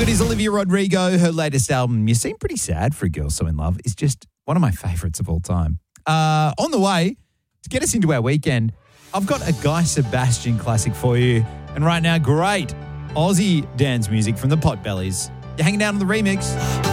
goodies, Olivia Rodrigo. Her latest album, You Seem Pretty Sad for a Girl So In Love, is just one of my favourites of all time. On the way, to get us into our weekend, I've got a Guy Sebastian classic for you. And right now, great Aussie dance music from the Potbellies. You're hanging out on the remix.